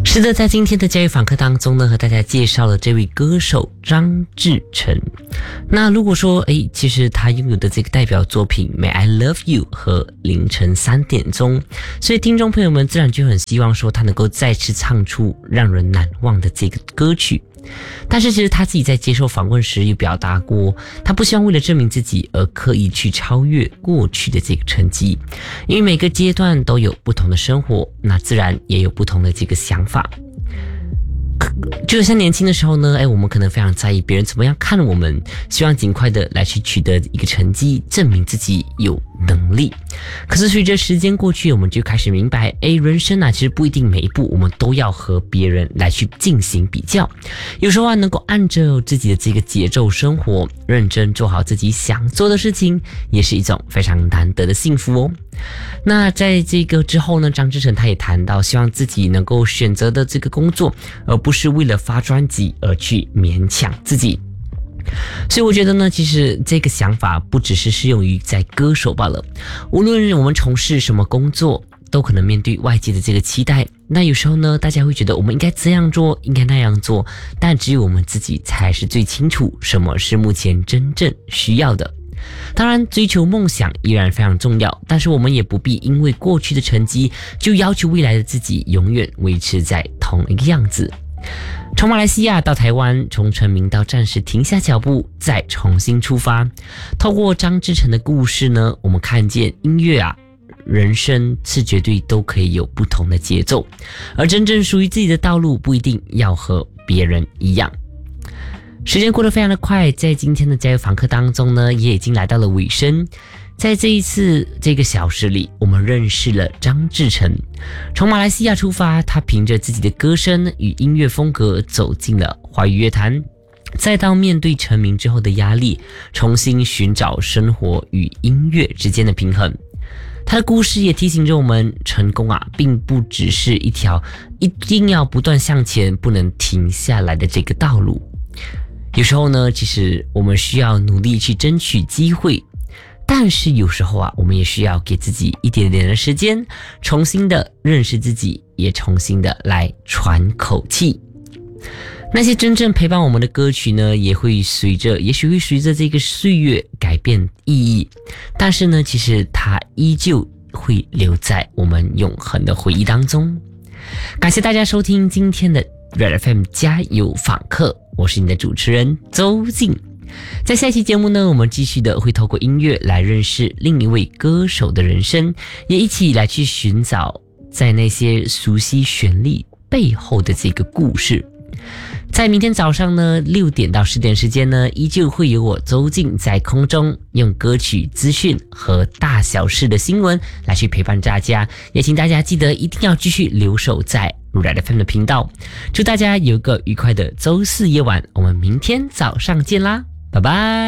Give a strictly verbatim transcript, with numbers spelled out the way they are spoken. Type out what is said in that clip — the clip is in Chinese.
是的，在今天的教育访客当中呢，和大家介绍了这位歌手张志成。那如果说，诶，其实他拥有的这个代表作品《May I Love You》和凌晨三点钟，所以听众朋友们自然就很希望说他能够再次唱出让人难忘的这个歌曲。但是其实他自己在接受访问时也表达过，他不希望为了证明自己而刻意去超越过去的这个成绩，因为每个阶段都有不同的生活，那自然也有不同的这个想法。就像年轻的时候呢，哎，我们可能非常在意别人怎么样看我们，希望尽快的来去取得一个成绩，证明自己有能力。可是随着时间过去，我们就开始明白，哎，人生啊，其实不一定每一步我们都要和别人来去进行比较。有时候啊，能够按照自己的这个节奏生活，认真做好自己想做的事情，也是一种非常难得的幸福哦。那在这个之后呢，张志成他也谈到，希望自己能够选择的这个工作，而不是为了发专辑而去勉强自己。所以我觉得呢，其实这个想法不只是适用于在歌手罢了，无论我们从事什么工作，都可能面对外界的这个期待。那有时候呢，大家会觉得我们应该这样做，应该那样做，但只有我们自己才是最清楚什么是目前真正需要的。当然，追求梦想依然非常重要，但是我们也不必因为过去的成绩就要求未来的自己永远维持在同一个样子。从马来西亚到台湾，从成名到暂时停下脚步，再重新出发。透过张志成的故事呢，我们看见音乐啊，人生是绝对都可以有不同的节奏，而真正属于自己的道路不一定要和别人一样。时间过得非常的快，在今天的加油访客当中呢，也已经来到了尾声。在这一次这个小时里，我们认识了张志成。从马来西亚出发，他凭着自己的歌声与音乐风格走进了华语乐坛，再到面对成名之后的压力，重新寻找生活与音乐之间的平衡。他的故事也提醒着我们，成功啊，并不只是一条一定要不断向前，不能停下来的这个道路。有时候呢，其实我们需要努力去争取机会，但是有时候啊，我们也需要给自己一点点的时间，重新的认识自己，也重新的来喘口气。那些真正陪伴我们的歌曲呢，也会随着，也许会随着这个岁月改变意义，但是呢，其实它依旧会留在我们永恒的回忆当中。感谢大家收听今天的 Red F M 加油访客，我是你的主持人周静。在下一期节目呢，我们继续的会透过音乐来认识另一位歌手的人生，也一起来去寻找在那些熟悉旋律背后的这个故事。在明天早上呢六点到十点时间呢，依旧会有我周静在空中用歌曲资讯和大小事的新闻来去陪伴大家，也请大家记得一定要继续留守在 Red F M 的频道。祝大家有个愉快的周四夜晚，我们明天早上见啦，拜拜。